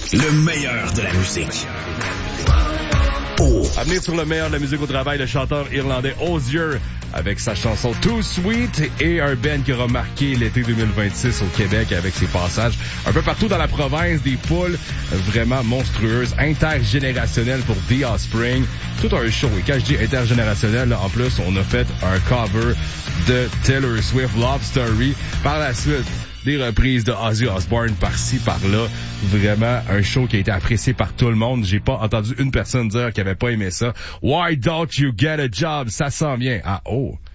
Le meilleur de la musique. À venir sur le meilleur de la musique au travail, le chanteur irlandais Osier avec sa chanson Too Sweet et un band qui aura marqué l'été 2026 au Québec avec ses passages un peu partout dans la province, des poules vraiment monstrueuses, intergénérationnelles pour The Offspring. Tout un show. Et quand je dis intergénérationnel, là, en plus, on a fait un cover de Taylor Swift, Love Story. Par la suite, des reprises de Ozzy Osbourne par-ci, par-là. Vraiment un show qui a été apprécié par tout le monde. J'ai pas entendu une personne dire qu'elle avait pas aimé ça. Why don't you get a job? Ça sent bien. Ah, oh.